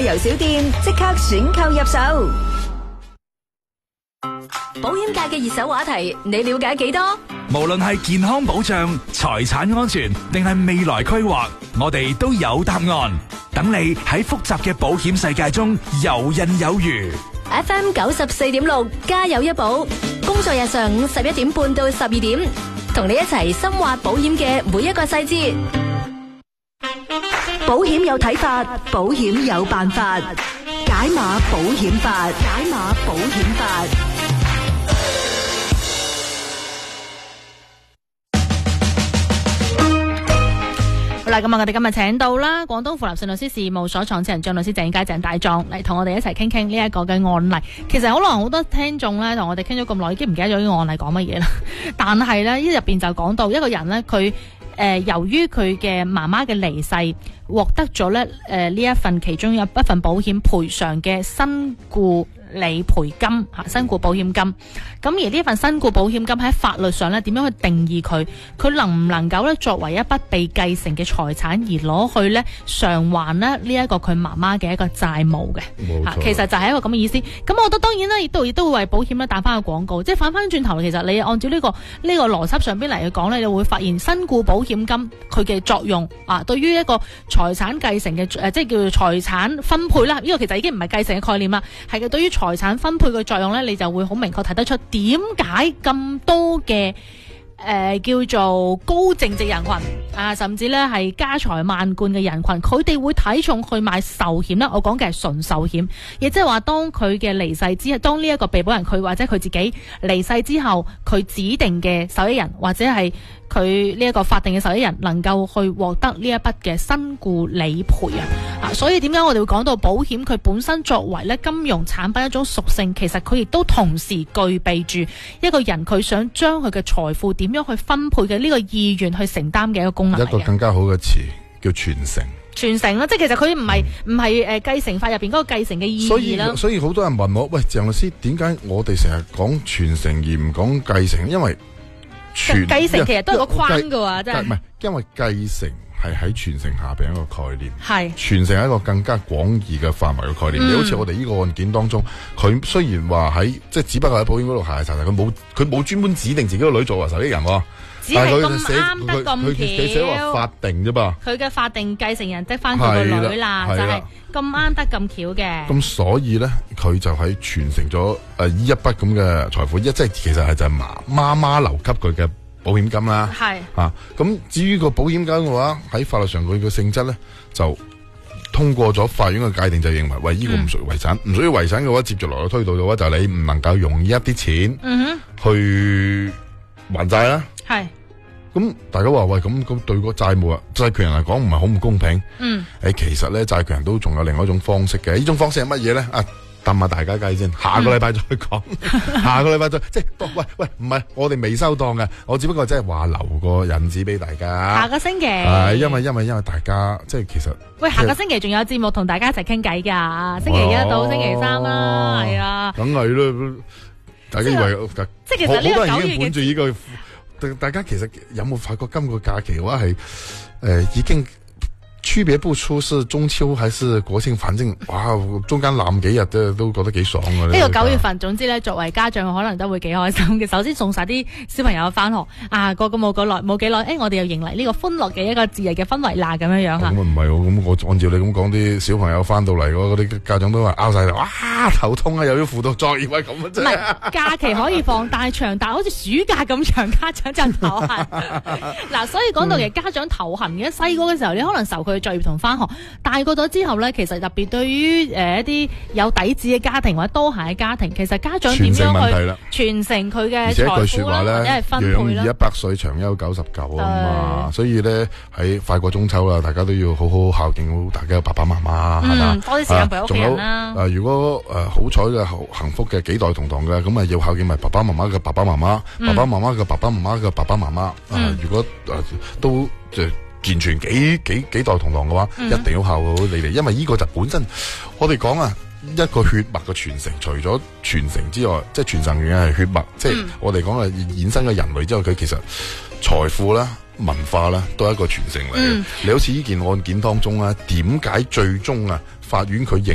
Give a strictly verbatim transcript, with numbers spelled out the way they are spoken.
遊小店即刻選購入手。保險界嘅熱手話題，你了解幾多？ 無論係健康保障、財產安全定係未來規劃，我哋都有答案，等你喺複雜嘅保險世界中游刃有餘。 F M 九十四點六，加油一保，工作日上午十一點半到十二點，同你一齊深挖保險嘅每一個細節。保險有睇法，保險有辦法，解碼保險法，解碼保險法。 好啦，咁啊，我哋今日請到啦廣東富立信律師事務所創始人張律師鄭家鄭大狀嚟同我哋一齊傾傾呢一個嘅案例。其實可能好多聽眾咧同我哋傾咗咁耐，已經唔記得咗呢個案例講乜嘢啦。但係咧，呢入邊就講到一個人咧，佢誒、呃、由於佢嘅媽媽嘅離世，獲得咗咧誒呢一份其中有一份保險賠償嘅身故理賠金吓，身故保險金。咁而呢份身故保險金喺法律上咧，點樣去定義佢？佢能唔能夠咧作為一筆被繼承嘅財產而攞去咧償還咧呢一個佢媽媽嘅一個債務嘅？吓，其實就係一個咁嘅意思。咁我覺得當然啦，亦都亦都會為保險咧打翻個廣告，即係反翻轉頭，其實你按照呢、這個呢、這個邏輯上邊嚟去講咧，你會發現身故保險金佢嘅作用啊，對於一個財產繼承嘅誒、呃，即係叫做財產分配啦。呢、這個其實已經唔係繼承嘅概念啦，係嘅對於財產分配嘅作用咧，你就會好明確睇得出點解咁多嘅誒、呃、叫做高淨值人群啊，甚至咧係家財萬貫嘅人群，佢哋會睇重去買壽險啦。我講嘅係純壽險，亦即係話當佢嘅離世之後，當呢一個被保人佢或者佢自己離世之後，佢指定嘅受益人或者係佢呢一個法定嘅受益人能夠去獲得呢一筆嘅身故理賠啊！啊，所以點解我哋會講到保險佢本身作為咧金融產品一種屬性，其實佢亦都同時具備住一個人佢想將佢嘅財富點樣去分配嘅呢個意願去承擔嘅一個功能。 一個更加好嘅詞叫傳承。 傳承啦，即係其實佢唔係唔係誒繼承法入邊嗰個繼承嘅意義啦。 所以好多人問我，喂，鄭律師，點解我哋成日講傳承而唔講繼承？因為傳繼承其實都係個框㗎喎，真係唔係，因為繼承係喺傳承下邊一個概念， 係傳承係一個更加廣義嘅範圍嘅概念。你、嗯、好似我哋呢個案件當中，佢雖然話喺即係只不過喺保險嗰度查查查，佢冇佢冇專門指定自己個女做為受益人喎。 只係咁啱得咁巧， 佢寫話法定啫噃。 佢嘅法定繼承人即翻佢個女啦，就係咁啱得咁巧嘅。咁所以咧，佢就喺傳承咗誒呢一筆咁嘅財富，一即係其實係就係媽媽媽留給佢嘅保險金啦。係啊，咁至於個保險金嘅話，喺法律上佢嘅性質咧，就通過咗法院嘅界定，就認為喂呢、這個唔屬於遺產，唔屬於遺產嘅話，接住落嚟推導嘅話，就係你唔能夠用呢一啲錢，嗯哼，去還債啦。係，咁大家話喂，咁咁對個債務啊債權人嚟講唔係好唔公平。嗯，誒，其實咧債權人都仲有另外一種方式嘅，呢種方式係乜嘢咧？啊，等下大家計先，下個禮拜再講，嗯、下個禮拜再即係，喂喂，唔係我哋未收檔嘅，我只不過即係話留個引子俾大家。下個星期係因為因為因為大家即係其實喂，下個星期仲有節目同大家一齊傾偈噶，星期一到星期三啦，係啊，梗係啦，大家以為即係其實呢個九月嘅。這個大家其實有冇發覺今個假期嘅話係誒已經區別不出是中秋還是國慶，反正哇中間攬幾日都都覺得幾爽嘅。呢個九月份，總之咧作為家長可能都會幾開心嘅。首先送晒啲小朋友翻學啊，個個冇幾耐冇幾耐，誒我哋又迎嚟呢個歡樂嘅一個節日嘅氛圍啦，咁樣樣吓。咁唔係喎，咁我按照你咁講，啲小朋友翻到嚟嗰啲家長都話拗晒頭，哇頭痛啊，又要輔導作業啊咁啊真係。唔係假期可以放大長，但係好似暑假咁長，家長就頭痕。嗱，所以講到其實家長頭痕嘅，細個嘅時候你可能受佢作業同翻學，大個咗之後咧，其實特別對於誒一啲有底子嘅家庭或者多孩嘅家庭，其實家長點樣去傳承佢嘅財富啦，或者係分配啦。養兒一百歲，長憂九十九啊嘛，所以咧喺快過中秋啦，大家都要好好孝敬好大家嘅爸爸媽媽，係嘛？多啲時間陪屋企人啦。誒，如果誒好彩嘅幸福嘅幾代同堂嘅，咁啊要孝敬埋爸爸媽媽嘅爸爸媽媽，爸爸媽媽嘅爸爸媽媽嘅爸爸媽媽。誒，如果誒都就。健全幾幾幾代同堂嘅話，嗯、一定要孝好你哋，因為呢個就本身我哋講啊，一個血脈嘅傳承，除咗傳承之外，即係傳承嘅係血脈，嗯、即係我哋講嘅衍生嘅人類之後，佢其實財富啦、文化啦，都係一個傳承嚟嘅。嗯、你好似呢件案件當中啊，點解最終啊，法院佢認